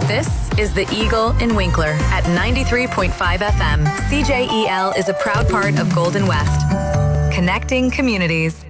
This is The Eagle in Winkler at 93.5 FM. CJEL is a proud part of Golden West, connecting communities.